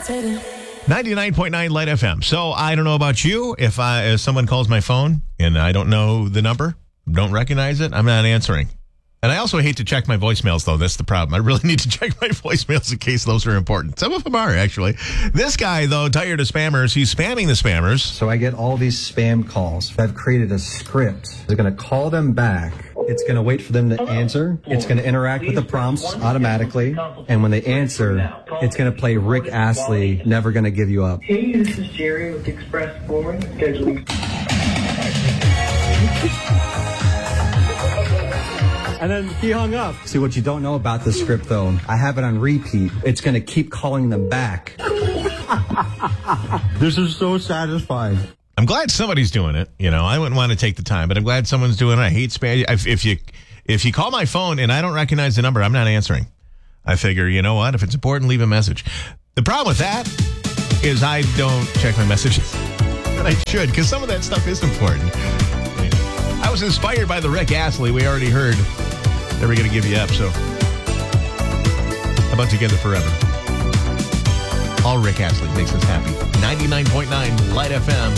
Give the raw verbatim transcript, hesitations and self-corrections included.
ninety-nine point nine Light F M. So I don't know about you. If, I, if someone calls my phone and I don't know the number, don't recognize it, I'm not answering. And I also hate to check my voicemails, though. That's the problem. I really need to check my voicemails in case those are important. Some of them are, actually. This guy, though, tired of spammers, he's spamming the spammers. So I get all these spam calls. I've created a script. I'm going to call them back. It's going to wait for them to answer. It's going to interact with the prompts automatically. And when they answer, it's going to play Rick Astley, Never Gonna Give You Up. Hey, this is Jerry with Express Forwarding, scheduling. And then he hung up. See, what you don't know about the script, though, I have it on repeat. It's going to keep calling them back. This is so satisfying. I'm glad somebody's doing it. You know, I wouldn't want to take the time, but I'm glad someone's doing it. I hate spam. If, if you if you call my phone and I don't recognize the number, I'm not answering. I figure, you know what? If it's important, leave a message. The problem with that is I don't check my messages. But I should, because some of that stuff is important. I was inspired by the Rick Astley we already heard. Never Gonna Give You Up, so how about Together Forever? All Rick Astley makes us happy. ninety-nine point nine Light F M.